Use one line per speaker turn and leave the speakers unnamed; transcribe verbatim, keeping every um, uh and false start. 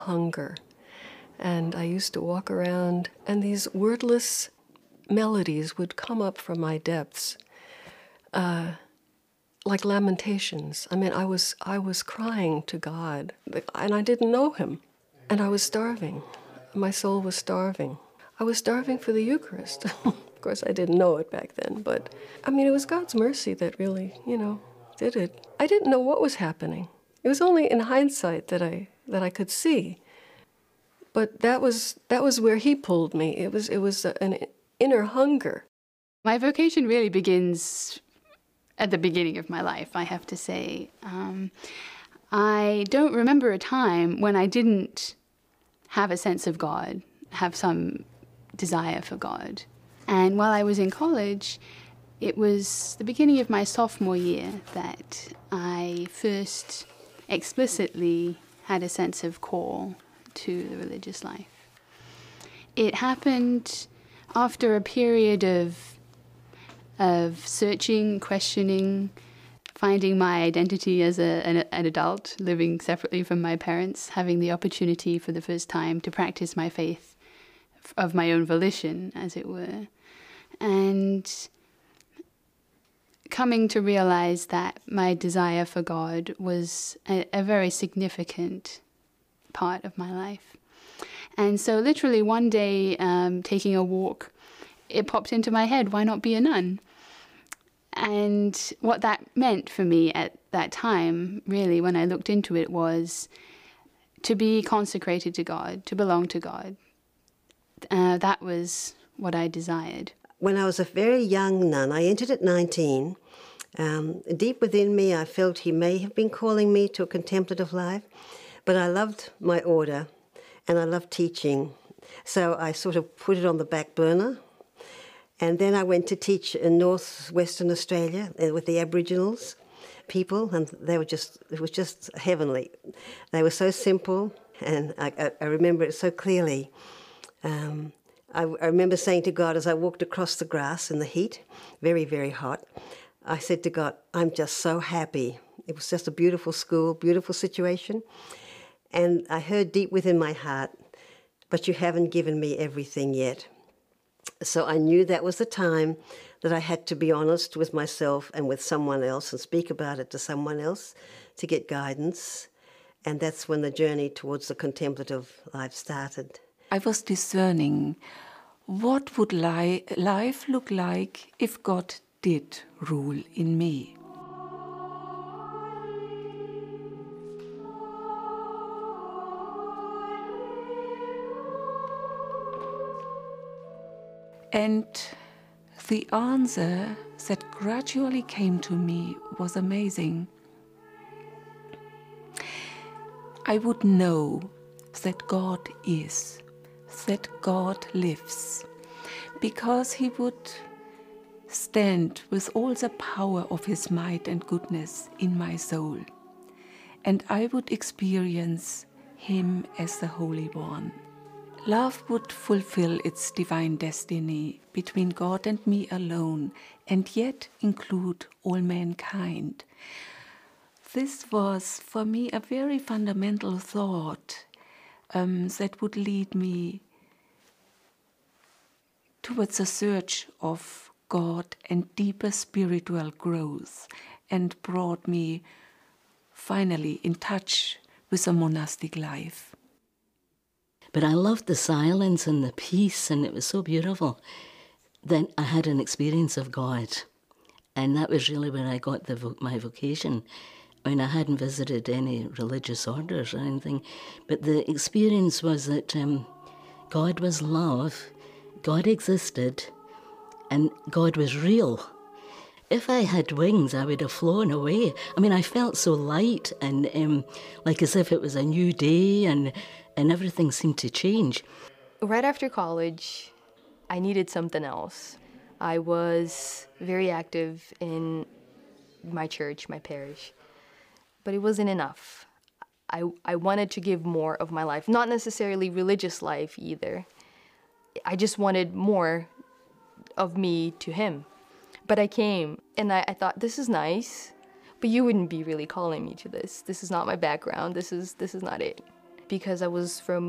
hunger. And I used to walk around, and these wordless melodies would come up from my depths, uh, like lamentations. I mean, I was I was crying to God, and I didn't know him, and I was starving. My soul was starving. I was starving for the Eucharist. Of course, I didn't know it back then, but I mean, it was God's mercy that really, you know, did it. I didn't know what was happening. It was only in hindsight that I that I could see. But that was that was where he pulled me. It was it was an inner hunger.
My vocation really begins at the beginning of my life, I have to say. Um, I don't remember a time when I didn't have a sense of God, have some desire for God. And while I was in college, it was the beginning of my sophomore year that I first explicitly had a sense of call to the religious life. It happened after a period of of searching, questioning, finding my identity as a, an, an adult, living separately from my parents, having the opportunity for the first time to practice my faith of my own volition, as it were, and coming to realize that my desire for God was a, a very significant part of my life. And so literally one day, um, taking a walk, it popped into my head, why not be a nun? And what that meant for me at that time, really, when I looked into it, was to be consecrated to God, to belong to God. Uh, that was what I desired.
When I was a very young nun, I entered at nineteen. Um, deep within me, I felt he may have been calling me to a contemplative life, but I loved my order and I loved teaching. So I sort of put it on the back burner. And then I went to teach in northwestern Australia with the Aboriginals people, and they were just, it was just heavenly. They were so simple, and I, I, I remember it so clearly. Um, I, I remember saying to God as I walked across the grass in the heat, very, very hot, I said to God, I'm just so happy. It was just a beautiful school, beautiful situation. And I heard deep within my heart, but you haven't given me everything yet. So I knew that was the time that I had to be honest with myself and with someone else and speak about it to someone else to get guidance. And that's when the journey towards the contemplative life started.
I was discerning what would li- life look like if God did rule in me. And the answer that gradually came to me was amazing. I would know that God is, that God lives, because he would stand with all the power of his might and goodness in my soul, and I would experience him as the Holy One. Love would fulfill its divine destiny between God and me alone, and yet include all mankind. This was, for me, a very fundamental thought um, that would lead me towards a search of God and deeper spiritual growth, and brought me finally in touch with a monastic life.
But I loved the silence and the peace, and it was so beautiful. Then I had an experience of God, and that was really where I got the vo- my vocation. I mean, I hadn't visited any religious orders or anything, but the experience was that um, God was love, God existed, and God was real. If I had wings, I would have flown away. I mean, I felt so light and um, like as if it was a new day, and and everything seemed to change.
Right after college, I needed something else. I was very active in my church, my parish, but it wasn't enough. I, I wanted to give more of my life, not necessarily religious life either. I just wanted more of me to him. But I came and I, I thought, this is nice, but you wouldn't be really calling me to this. This is not my background. This is this is not it. because I was from